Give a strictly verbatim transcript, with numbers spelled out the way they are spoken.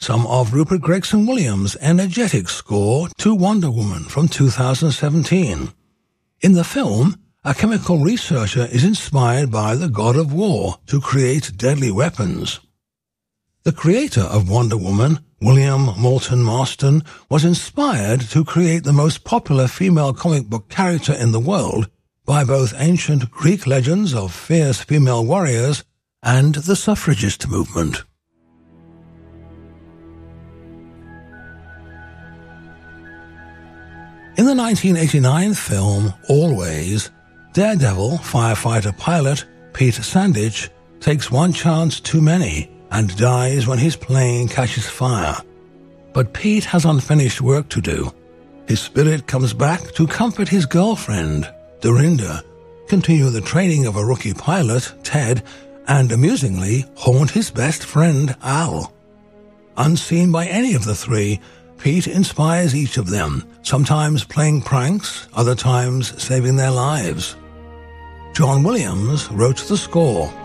some of Rupert Gregson-Williams' energetic score to Wonder Woman from two thousand seventeen. In the film, a chemical researcher is inspired by the god of war to create deadly weapons. The creator of Wonder Woman, William Moulton Marston, was inspired to create the most popular female comic book character in the world by both ancient Greek legends of fierce female warriors and the suffragist movement. In the nineteen eighty-nine film Always, Daredevil firefighter pilot Pete Sandich takes one chance too many and dies when his plane catches fire. But Pete has unfinished work to do. His spirit comes back to comfort his girlfriend, Dorinda, continue the training of a rookie pilot, Ted, and amusingly haunt his best friend, Al. Unseen by any of the three, Pete inspires each of them, sometimes playing pranks, other times saving their lives. John Williams wrote the score.